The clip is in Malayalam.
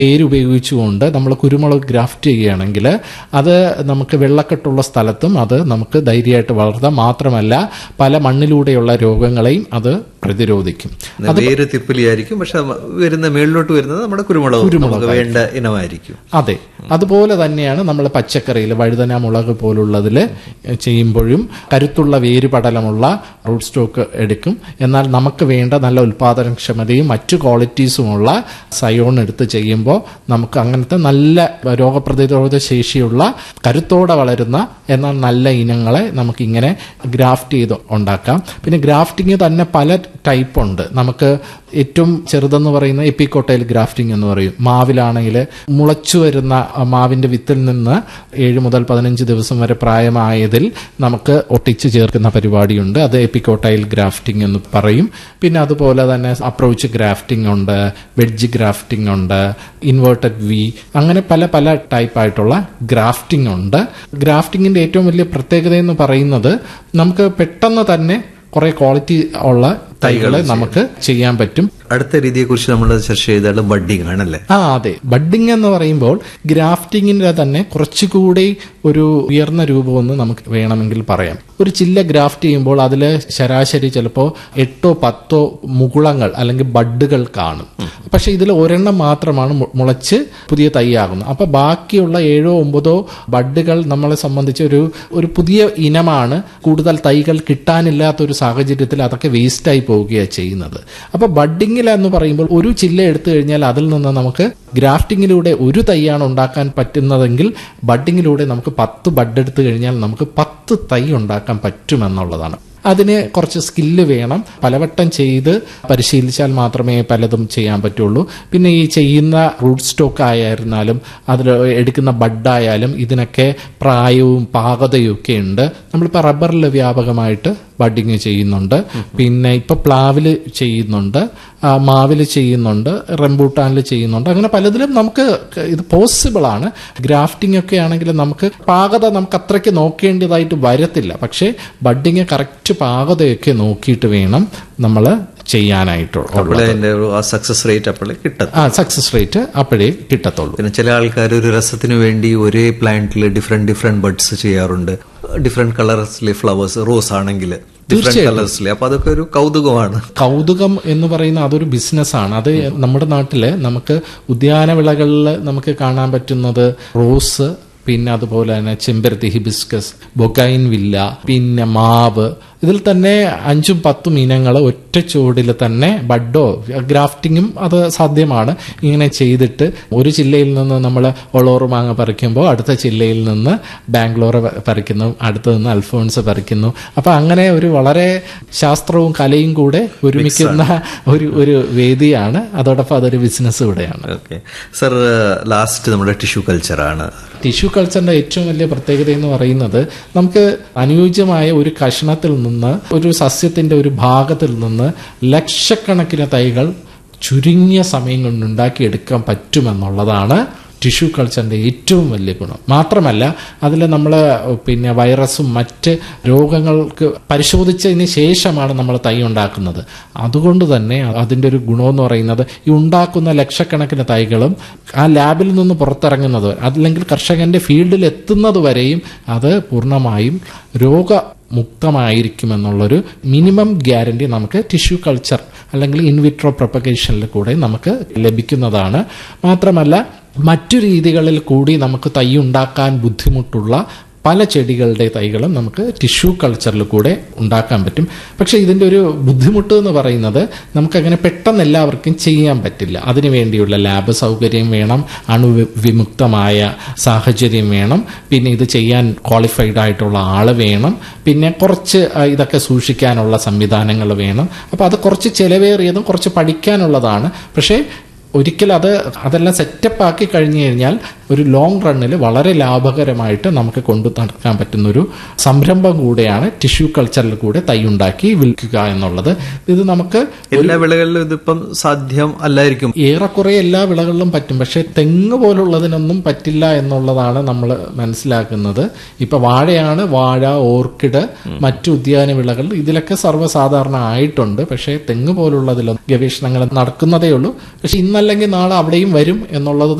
വേരുപയോഗിച്ചുകൊണ്ട് നമ്മൾ കുരുമുളക് ഗ്രാഫ്റ്റ് ചെയ്യുകയാണെങ്കിൽ അത് നമുക്ക് വെള്ളക്കെട്ടുള്ള സ്ഥലത്തും അത് നമുക്ക് ധൈര്യമായിട്ട് വളർത്താം. മാത്രമല്ല പല മണ്ണിലൂടെയുള്ള രോഗങ്ങളെയും അത് പ്രതിരോധിക്കും. വേര് തിപ്പിലിയായിരിക്കും, പക്ഷെ വരുന്ന മേളിലോട്ട് വരുന്നത് നമ്മുടെ കുരുമുളക് വേണ്ട ഇനമായിരിക്കും. അതെ, അതുപോലെ തന്നെയാണ് നമ്മൾ പച്ചക്കറിയിൽ വഴുതന, മുളക് പോലുള്ളതിൽ ചെയ്യുമ്പോഴും കരുത്തുള്ള വേരുപടലമുള്ള റൂട്ട് സ്റ്റോക്ക് എടുക്കും. എന്നാൽ നമുക്ക് വേണ്ട നല്ല ഉൽപാദനക്ഷമതയും മറ്റു ക്വാളിറ്റീസുമുള്ള സയോൺ എടുത്ത് ചെയ്യുമ്പോൾ നമുക്ക് അങ്ങനത്തെ നല്ല രോഗപ്രതിരോധ ശേഷിയുള്ള കരുത്തോടെ വളരുന്ന എന്നാൽ നല്ല ഇനങ്ങളെ നമുക്കിങ്ങനെ ഗ്രാഫ്റ്റ് ചെയ്ത് ഉണ്ടാക്കാം. പിന്നെ ഗ്രാഫ്റ്റിംഗ് തന്നെ പല ടൈപ്പ് ഉണ്ട്. നമുക്ക് ഏറ്റവും ചെറുതെന്ന് പറയുന്ന എപ്പിക്കോട്ടൈൽ ഗ്രാഫ്റ്റിംഗ് എന്ന് പറയും. മാവിലാണെങ്കിൽ മുളച്ചു വരുന്ന മാവിന്റെ വിത്തിൽ നിന്ന് 7 മുതൽ 15 ദിവസം വരെ പ്രായമായതിൽ നമുക്ക് ഒട്ടിച്ചു ചേർക്കുന്ന പരിപാടിയുണ്ട്. അത് എപ്പിക്കോട്ടൈൽ ഗ്രാഫ്റ്റിംഗ് എന്ന് പറയും. പിന്നെ അതുപോലെ തന്നെ അപ്രോച്ച് ഗ്രാഫ്റ്റിംഗ് ഉണ്ട്, വെഡ്ജ് ഗ്രാഫ്റ്റിംഗ് ഉണ്ട്, ഇൻവേർട്ടഡ് വി, അങ്ങനെ പല പല ടൈപ്പായിട്ടുള്ള ഗ്രാഫ്റ്റിംഗ് ഉണ്ട്. ഗ്രാഫ്റ്റിംഗിന്റെ ഏറ്റവും വലിയ പ്രത്യേകത എന്ന് പറയുന്നത് നമുക്ക് പെട്ടെന്ന് തന്നെ കുറെ ക്വാളിറ്റി ഉള്ള തൈകളെ നമുക്ക് ചെയ്യാൻ പറ്റും. അടുത്ത രീതിയെ കുറിച്ച് നമ്മൾ ചർച്ച ചെയ്താൽ ബഡ്ഡിംഗ് ആണല്ലേ? അതെ, ബഡ്ഡിംഗ് എന്ന് പറയുമ്പോൾ ഗ്രാഫ്റ്റിംഗിന്റെ തന്നെ കുറച്ചുകൂടി ഒരു ഉയർന്ന രൂപമെന്ന് നമുക്ക് വേണമെങ്കിൽ പറയാം. ഒരു ചില്ല ഗ്രാഫ്റ്റ് ചെയ്യുമ്പോൾ അതിൽ ശരാശരി ചിലപ്പോൾ 8-10 മുകുളങ്ങൾ അല്ലെങ്കിൽ ബഡ്ഡുകൾ കാണും. പക്ഷെ ഇതിൽ ഒരെണ്ണം മാത്രമാണ് മുളച്ച് പുതിയ തൈയാകുന്നത്. അപ്പൊ ബാക്കിയുള്ള 7-9 ബഡ്ഡുകൾ നമ്മളെ സംബന്ധിച്ച് ഒരു പുതിയ ഇനമാണ്. കൂടുതൽ തൈകൾ കിട്ടാനില്ലാത്തൊരു സാഹചര്യത്തിൽ അതൊക്കെ വേസ്റ്റായി പോവുകയാണ് ചെയ്യുന്നത്. അപ്പൊ ബഡ്ഡിംഗ് എന്ന് പറയുമ്പോൾ ഒരു ചില്ല എടുത്തു കഴിഞ്ഞാൽ അതിൽ നിന്ന് നമുക്ക് ഗ്രാഫ്റ്റിംഗിലൂടെ ഒരു തൈയാണ് ഉണ്ടാക്കാൻ പറ്റുന്നതെങ്കിൽ ബഡ്ഡിങ്ങിലൂടെ നമുക്ക് 10 ബഡ് എടുത്തു കഴിഞ്ഞാൽ നമുക്ക് 10 തൈ ഉണ്ടാക്കാൻ പറ്റുമെന്നുള്ളതാണ്. അതിന് കുറച്ച് സ്കില്ല് വേണം. പലവട്ടം ചെയ്ത് പരിശീലിച്ചാൽ മാത്രമേ പലതും ചെയ്യാൻ പറ്റുള്ളൂ. പിന്നെ ഈ ചെയ്യുന്ന റൂട്ട് സ്റ്റോക്ക് ആയിരുന്നാലും അതിൽ എടുക്കുന്ന ബഡായാലും ഇതിനൊക്കെ പ്രായവും പാകതയും ഒക്കെ ഉണ്ട്. നമ്മളിപ്പോൾ റബ്ബറിൽ വ്യാപകമായിട്ട് ബഡിങ് ചെയ്യുന്നുണ്ട്. പിന്നെ ഇപ്പൊ പ്ലാവില് ചെയ്യുന്നുണ്ട്, മാവില് ചെയ്യുന്നുണ്ട്, റംബൂട്ടാനിൽ ചെയ്യുന്നുണ്ട്. അങ്ങനെ പലതിലും നമുക്ക് ഇത് പോസിബിൾ ആണ്. ഗ്രാഫ്റ്റിംഗ് ഒക്കെ ആണെങ്കിൽ നമുക്ക് പാകത നമുക്ക് അത്രയ്ക്ക് നോക്കേണ്ടതായിട്ട് വരത്തില്ല. പക്ഷേ ബഡിങ് കറക്റ്റ് പാകതയൊക്കെ നോക്കിയിട്ട് വേണം നമ്മൾ ചെയ്യാനായിട്ടുള്ള സക്സസ് റേറ്റ് അപ്പോഴേ കിട്ടും. സക്സസ് റേറ്റ് അപ്പോഴേ കിട്ടത്തുള്ളൂ. പിന്നെ ചില ആൾക്കാർ ഒരു രസത്തിന് വേണ്ടി ഒരേ പ്ലാന്റിൽ ഡിഫറെന്റ് ബഡ്സ് ചെയ്യാറുണ്ട്. ഡിഫറെന്റ് കളേഴ്സിലെ ഫ്ലവേഴ്സ്, റോസ് ആണെങ്കിൽ ഡിഫറെന്റ് കളേഴ്സിലെ. അപ്പൊ അതൊക്കെ ഒരു കൗതുകമാണ്. കൗതുകം എന്ന് പറയുന്ന അതൊരു ബിസിനസ്സാണ്. അത് നമ്മുടെ നാട്ടില് നമുക്ക് ഉദ്യാനവിളകളിൽ നമുക്ക് കാണാൻ പറ്റുന്നത് റോസ്, പിന്നെ അതുപോലെ തന്നെ ചെമ്പരത്തി, ഹിബിസ്കസ്, ബൊഗൈൻ വില്ല, പിന്നെ മാവ്. ഇതിൽ തന്നെ 5-10 ഇനങ്ങൾ ഒറ്റ ചുവടിൽ തന്നെ ബഡോ ഗ്രാഫ്റ്റിങ്ങും അത് സാധ്യമാണ്. ഇങ്ങനെ ചെയ്തിട്ട് ഒരു ജില്ലയിൽ നിന്ന് നമ്മൾ ഒളോറ് മാങ്ങ പറിക്കുമ്പോൾ അടുത്ത ജില്ലയിൽ നിന്ന് ബാംഗ്ലൂർ പറിക്കുന്നു, അടുത്ത് നിന്ന് അൽഫോൺസ് പറിക്കുന്നു. അപ്പൊ അങ്ങനെ ഒരു വളരെ ശാസ്ത്രവും കലയും കൂടെ ഒരുമിക്കുന്ന ഒരു വേദിയാണ്. അതോടൊപ്പം അതൊരു ബിസിനസ് കൂടെയാണ്. സർ, ലാസ്റ്റ് നമ്മുടെ ടിഷ്യൂ കൾച്ചറാണ്. ടിഷ്യൂ കൾച്ചറിന്റെ ഏറ്റവും വലിയ പ്രത്യേകത എന്ന് പറയുന്നത് നമുക്ക് അനുയോജ്യമായ ഒരു കഷണത്തിൽ നിന്ന്, ഒരു സസ്യത്തിന്റെ ഒരു ഭാഗത്തിൽ നിന്ന് ലക്ഷക്കണക്കിന് തൈകൾ ചുരുങ്ങിയ സമയം കൊണ്ട് ഉണ്ടാക്കിയെടുക്കാൻ പറ്റുമെന്നുള്ളതാണ് ടിഷ്യൂ കൾച്ചറിന്റെ ഏറ്റവും വലിയ ഗുണം. മാത്രമല്ല അതിൽ നമ്മൾ പിന്നെ വൈറസും മറ്റ് രോഗങ്ങൾക്ക് പരിശോധിച്ചതിന് ശേഷമാണ് നമ്മൾ തൈ ഉണ്ടാക്കുന്നത്. അതുകൊണ്ട് തന്നെ അതിൻ്റെ ഒരു ഗുണമെന്ന് പറയുന്നത് ഈ ഉണ്ടാക്കുന്ന ലക്ഷക്കണക്കിന് തൈകളും ആ ലാബിൽ നിന്ന് പുറത്തിറങ്ങുന്നത് അല്ലെങ്കിൽ കർഷകന്റെ ഫീൽഡിൽ എത്തുന്നത് വരെയും അത് പൂർണ്ണമായും രോഗമുക്തമായിരിക്കുമെന്നുള്ളൊരു മിനിമം ഗ്യാരണ്ടി നമുക്ക് ടിഷ്യൂ കൾച്ചർ അല്ലെങ്കിൽ ഇൻവിട്രോ പ്രൊപ്പഗേഷനിൽ കൂടെ നമുക്ക് ലഭിക്കുന്നതാണ്. മാത്രമല്ല മറ്റു രീതികളിൽ കൂടി നമുക്ക് തൈ ഉണ്ടാക്കാൻ ബുദ്ധിമുട്ടുള്ള പല ചെടികളുടെ തൈകളും നമുക്ക് ടിഷ്യൂ കൾച്ചറിൽ കൂടെ ഉണ്ടാക്കാൻ പറ്റും. പക്ഷെ ഇതിൻ്റെ ഒരു ബുദ്ധിമുട്ട് എന്ന് പറയുന്നത് നമുക്കങ്ങനെ പെട്ടെന്ന് എല്ലാവർക്കും ചെയ്യാൻ പറ്റില്ല. അതിനുവേണ്ടിയുള്ള ലാബ് സൗകര്യം വേണം, അണുവിമുക്തമായ സാഹചര്യം വേണം, പിന്നെ ഇത് ചെയ്യാൻ ക്വാളിഫൈഡ് ആയിട്ടുള്ള ആള് വേണം, പിന്നെ കുറച്ച് ഇതൊക്കെ സൂക്ഷിക്കാനുള്ള സംവിധാനങ്ങൾ വേണം. അപ്പോൾ അത് കുറച്ച് ചിലവേറിയതും കുറച്ച് പഠിക്കാനുള്ളതാണ്. പക്ഷേ ഒരിക്കൽ അതെല്ലാം സെറ്റപ്പ് ആക്കി കഴിഞ്ഞു കഴിഞ്ഞാൽ ഒരു ലോങ് റണ്ണിൽ വളരെ ലാഭകരമായിട്ട് നമുക്ക് കൊണ്ടു നടക്കാൻ പറ്റുന്ന ഒരു സംരംഭം കൂടെയാണ് ടിഷ്യൂ കൾച്ചറിൽ കൂടെ തൈ ഉണ്ടാക്കി വിൽക്കുക എന്നുള്ളത്. ഇത് നമുക്ക് എല്ലാ വിളകളിലും ഇതിപ്പം സാധ്യം അല്ലായിരിക്കും. ഏറെക്കുറെ എല്ലാ വിളകളിലും പറ്റും, പക്ഷെ തെങ്ങ് പോലുള്ളതിനൊന്നും പറ്റില്ല എന്നുള്ളതാണ് നമ്മൾ മനസ്സിലാക്കുന്നത്. ഇപ്പൊ വാഴയാണ്, വാഴ, ഓർക്കിഡ്, മറ്റു ഉദ്യാന വിളകൾ ഇതിലൊക്കെ സർവ്വസാധാരണ ആയിട്ടുണ്ട്. പക്ഷേ തെങ്ങ് പോലുള്ളതിലൊന്നും ഗവേഷണങ്ങൾ നടക്കുന്നതേ ഉള്ളൂ. പക്ഷെ ഇന്നല്ലെങ്കിൽ നാളെ അവിടെയും വരും എന്നുള്ളത്